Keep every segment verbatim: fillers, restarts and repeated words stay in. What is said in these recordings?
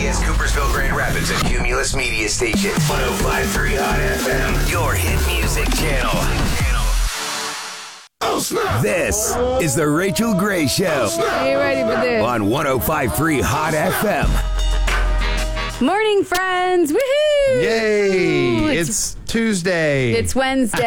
Hastings, Coopersville, Grand Rapids, and Cumulus Media Station. one oh five point three Hot F M. Your hit music channel. Oh, snap. This is the Rachel Gray Show. Are you ready for this? On one oh five point three Hot F M. Morning, friends. Woohoo! Yay! It's, it's Tuesday. It's Wednesday.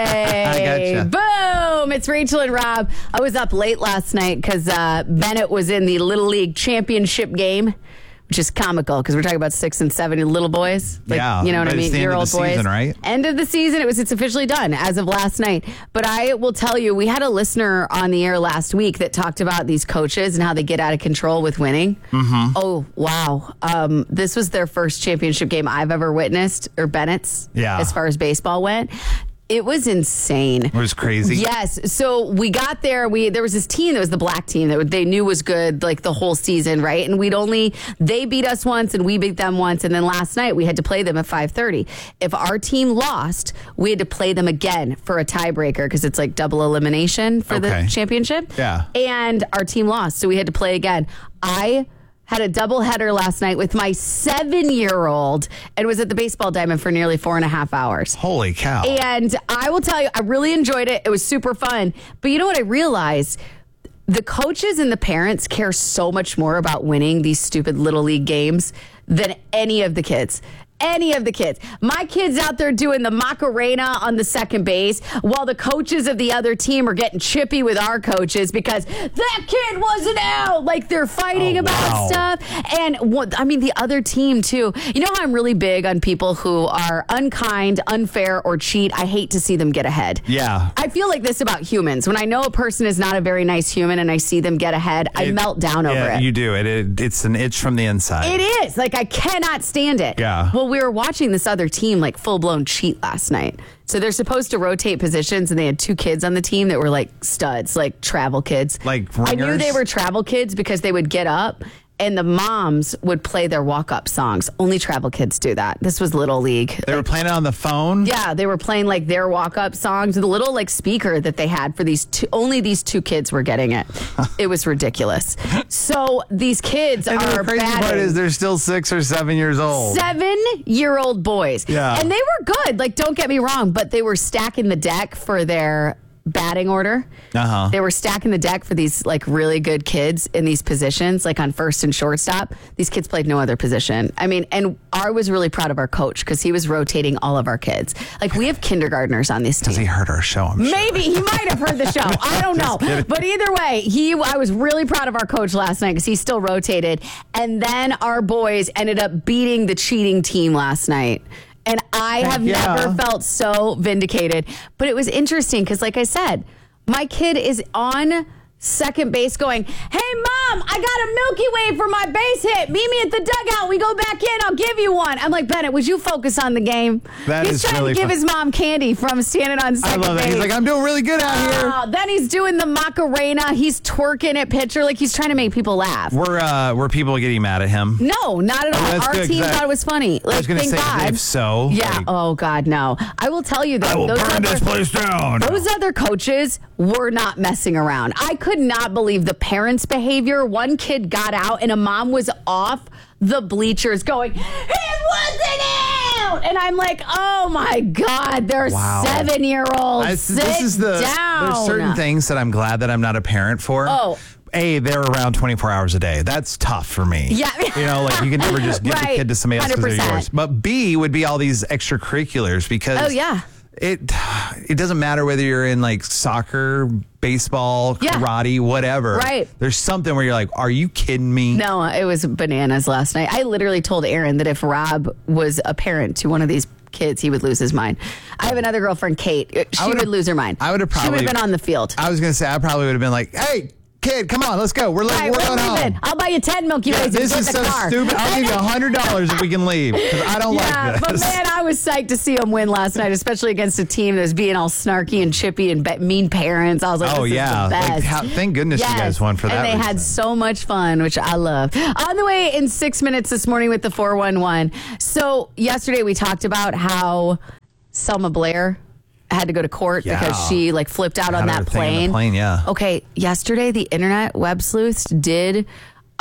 I gotcha. Boom! It's Rachel and Rob. I was up late last night because uh, Bennett was in the Little League Championship game, which is comical because we're talking about six and seven little boys. Like, yeah. You know what I mean? It's the Year end old of the boys. Season, right? End of the season. It was. It's officially done as of last night. But I will tell you, we had a listener on the air last week that talked about these coaches and how they get out of control with winning. Mm-hmm. Oh, wow. Um, this was their first championship game I've ever witnessed, or Bennett's, Yeah. as far as baseball went. It was insane. It was crazy. Yes. So we got there. We there was this team that was the black team that they knew was good like the whole season, right? And we'd only they beat us once and we beat them once, and then last night we had to play them at five thirty. If our team lost, we had to play them again for a tiebreaker because it's like double elimination for Okay. the championship. Yeah. And our team lost, so we had to play again. I had a doubleheader last night with my seven-year-old and was at the baseball diamond for nearly four and a half hours. Holy cow. And I will tell you, I really enjoyed it. It was super fun. But you know what I realized? The coaches and the parents care so much more about winning these stupid Little League games than any of the kids. Any of the kids. My kid's out there doing the Macarena on the second base while the coaches of the other team are getting chippy with our coaches because that kid wasn't out. Like they're fighting Oh, about wow. stuff. And what, I mean, the other team too. You know how I'm really big on people who are unkind, unfair, or cheat? I hate to see them get ahead. Yeah. I feel like this about humans. When I know a person is not a very nice human and I see them get ahead, I It- melt down over yeah, it. you do. It, it. It's an itch from the inside. It is. Like, I cannot stand it. Yeah. Well, we were watching this other team, like, full-blown cheat last night. So they're supposed to rotate positions, and they had two kids on the team that were, like, studs, like, travel kids. Like I knew ringers? they were travel kids because they would get up, and the moms would play their walk-up songs. Only travel kids do that. This was Little League. They were playing it on the phone? Yeah, they were playing like their walk-up songs with a little like speaker that they had for these two. Only these two kids were getting it. It was ridiculous. So these kids And are the crazy part batting is they're still six or seven years old. seven-year-old boys. Yeah. And they were good. Like, don't get me wrong, but they were stacking the deck for their batting order. Uh-huh. They were stacking the deck for these like really good kids in these positions, like on first and shortstop. These kids played no other position. I mean, and I was really proud of our coach because he was rotating all of our kids. Like, we have kindergartners on this team. Because he heard our show, I'm sure. Maybe he might have heard the show. I don't know. But either way, he I was really proud of our coach last night because he still rotated. And then our boys ended up beating the cheating team last night. And I have yeah. never felt so vindicated. But it was interesting because, like I said, my kid is on second base going, hey, Mom, I got a Milky Way for my base hit. Meet me at the dugout. We go back in. I'll give you one. I'm like, Bennett, would you focus on the game? That He's is trying really to give fun. his mom candy from standing on I second love that. base. He's like, I'm doing really good out here. Oh, then he's doing the Macarena. He's twerking at pitcher. Like, he's trying to make people laugh. Were, uh, were people getting mad at him? No, not at all. that's Our good, 'cause team I- thought it was funny. Like, I was going to thank say, God. if so. Yeah. like, Oh, God, no. I will tell you, though. I will those burn other, this place down. Those other coaches were not messing around. I could not believe the parents' behavior. One kid got out, and a mom was off the bleachers going, it wasn't out! And I'm like, oh, my God, they're Wow. seven-year-olds. I, Sit this is the down. there's certain things that I'm glad that I'm not a parent for. Oh. A, they're around twenty-four hours a day. That's tough for me. Yeah. You know, like you can never just give Right. the kid to somebody else because they're one hundred yours. percent. But B would be all these extracurriculars because Oh, yeah. it it doesn't matter whether you're in like soccer, baseball, Yeah. karate, whatever. Right. There's something where you're like, are you kidding me? No, it was bananas last night. I literally told Aaron that if Rob was a parent to one of these kids, he would lose his mind. I have another girlfriend, Kate. She would've- would lose her mind. I would have She probably would have been on the field. I was gonna say I probably would have been like, hey, kid, come on, let's go. We're, li- All right, we're we're going leaving. home. I'll buy you ten Milky Yeah, Ways. this and is get in so the car. stupid. I'll give you a hundred dollars if we can leave because I don't Yeah, like but this. man, I was psyched to see him win last night, especially against a team that was being all snarky and chippy and be- mean parents. I was like, Oh, this yeah. is the Like, best. how- thank goodness you Yes. guys won for that And they had reason. so much fun, which I love. On the way in six minutes this morning with the four one one. So yesterday we talked about how Selma Blair had to go to court Yeah. because she like flipped out on Had her that thing on the plane. plane, yeah. Okay, yesterday the internet web sleuths did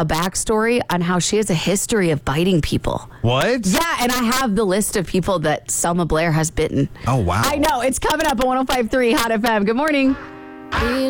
a backstory on how she has a history of biting people. What? Yeah, and I have the list of people that Selma Blair has bitten. Oh, wow. I know. It's coming up on one oh five point three Hot F M. Good morning.